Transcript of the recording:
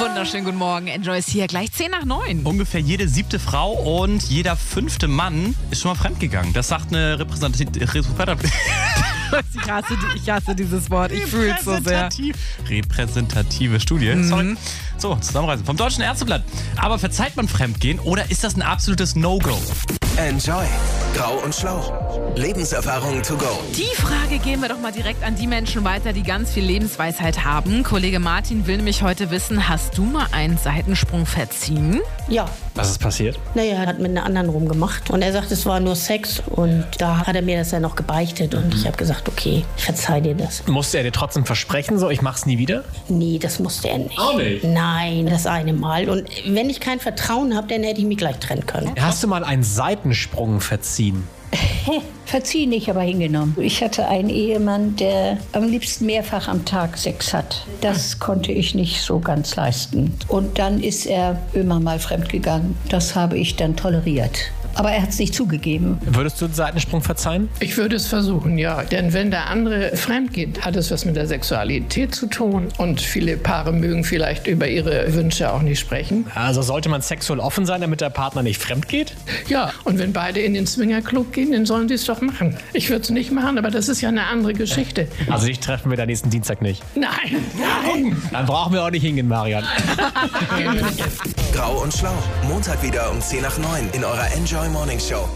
Wunderschönen guten Morgen. Enjoy ist hier gleich 10:09. Ungefähr jede 7. Frau und jeder 5. Mann ist schon mal fremdgegangen. Das sagt eine Ich hasse dieses Wort. Ich fühle es so sehr. Repräsentative Studie. Sorry. So, zusammenreißen. Vom Deutschen Ärzteblatt. Aber verzeiht man Fremdgehen oder ist das ein absolutes No-Go? Enjoy. Grau und Schlau. Lebenserfahrung to go. Die Frage geben wir doch mal direkt an die Menschen weiter, die ganz viel Lebensweisheit haben. Kollege Martin will nämlich heute wissen, hast du mal einen Seitensprung verziehen? Ja. Was ist passiert? Naja, er hat mit einer anderen rumgemacht. Und er sagt, es war nur Sex. Und da hat er mir das ja noch gebeichtet. Und ich habe gesagt, okay, ich verzeih dir das. Musste er dir trotzdem versprechen, so, ich mach's nie wieder? Nee, das musste er nicht. Auch nicht? Nein, das eine Mal. Und wenn ich kein Vertrauen habe, dann hätte ich mich gleich trennen können. Hast du mal einen Seitensprung verziehen? Verziehen nicht, aber hingenommen. Ich hatte einen Ehemann, der am liebsten mehrfach am Tag Sex hat. Das konnte ich nicht so ganz leisten. Und dann ist er immer mal fremdgegangen. Das habe ich dann toleriert. Aber er hat es nicht zugegeben. Würdest du einen Seitensprung verzeihen? Ich würde es versuchen, ja. Denn wenn der andere fremd geht, hat es was mit der Sexualität zu tun. Und viele Paare mögen vielleicht über ihre Wünsche auch nicht sprechen. Also sollte man sexuell offen sein, damit der Partner nicht fremd geht? Ja, und wenn beide in den Swingerclub gehen, dann sollen sie es doch machen. Ich würde es nicht machen, aber das ist ja eine andere Geschichte. Also dich treffen wir da nächsten Dienstag nicht. Nein, nein. Dann brauchen wir auch nicht hingehen, Marian. Grau und Schlau. Montag wieder um 10 nach 9 in eurer Enjoy Morning Show.